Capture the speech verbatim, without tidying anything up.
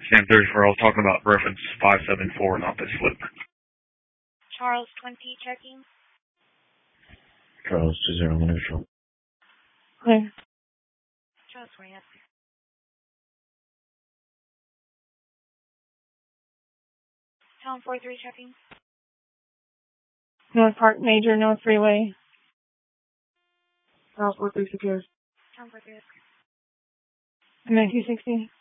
Sam thirty-four, I was talking about reference five seven four, not this slip. Charles twenty, checking. Charles two zero neutral. Clear. Charles twenty, yes. Tom four three, checking. North Park Major, North Freeway. Charles four three secures. Tom four three, yes. M N two sixty.